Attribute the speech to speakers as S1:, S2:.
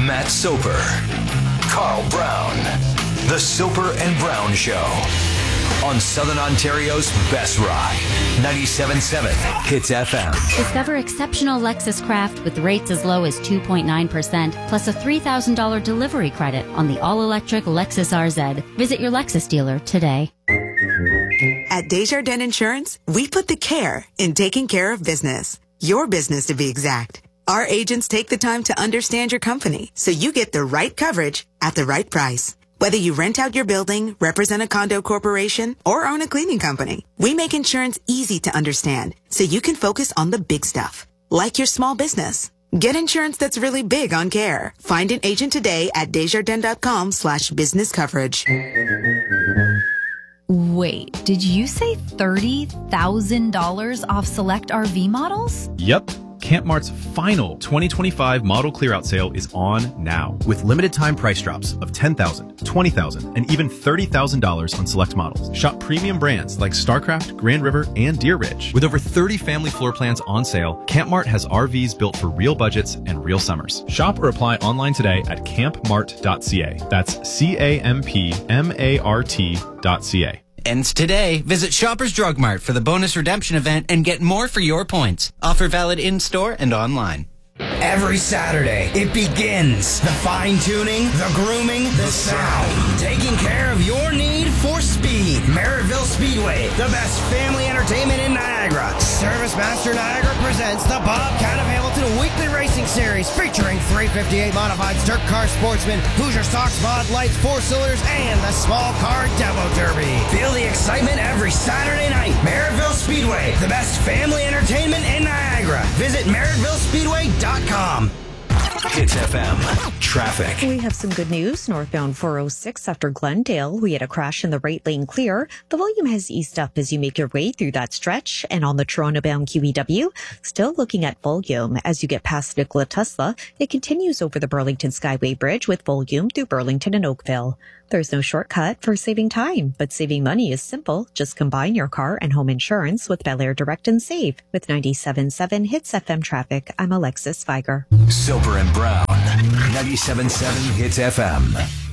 S1: Matt Soper, Carl Brown. The Soper and Brown Show on Southern Ontario's best rock. 97.7 Hits FM.
S2: Discover exceptional Lexus Craft with rates as low as 2.9% plus a $3,000 delivery credit on the all-electric Lexus RZ. Visit your Lexus dealer today.
S3: At Desjardins Insurance, we put the care in taking care of business. Your business, to be exact. Our agents take the time to understand your company so you get the right coverage at the right price. Whether you rent out your building, represent a condo corporation, or own a cleaning company, we make insurance easy to understand so you can focus on the big stuff, like your small business. Get insurance that's really big on care. Find an agent today at Desjardins.com/business coverage.
S4: Wait, did you say $30,000 off select RV models?
S5: Yep. Campmart's final 2025 model clearout sale is on now, with limited time price drops of $10,000, $20,000, and even $30,000 on select models. Shop premium brands like Starcraft, Grand River, and Deer Ridge. With over 30 family floor plans on sale, Campmart has RVs built for real budgets and real summers. Shop or apply online today at campmart.ca. That's CAMPMART.ca.
S6: Ends today. Visit Shoppers Drug Mart for the bonus redemption event and get more for your points. Offer valid in-store and online.
S7: Every Saturday, it begins. The fine-tuning, the grooming, the sound. Taking care of your need for speed. Merrittville Speedway, the best family entertainment in Niagara. Service Master Niagara presents the Bobcat of Hamilton Weekly Racing Series, featuring 358 modified Dirt Car Sportsman, Hoosier Stocks Mod Lights 4-cylinders, and the Small Car Demo Derby. Feel the excitement every Saturday night. Merrittville Speedway, the best family entertainment in Niagara. Visit merrittvillespeedway.com.
S1: Hits FM. Traffic.
S8: We have some good news. Northbound 406 after Glendale, we had a crash in the right lane clear. The volume has eased up as you make your way through that stretch. And on the Toronto-bound QEW, still looking at volume as you get past Nikola Tesla. It continues over the Burlington Skyway Bridge with volume through Burlington and Oakville. There's no shortcut for saving time, but saving money is simple. Just combine your car and home insurance with Bel Air Direct and Save. With 97.7 Hits FM traffic, I'm Alexis Viger.
S1: Soper and Brown. 97.7 Hits FM.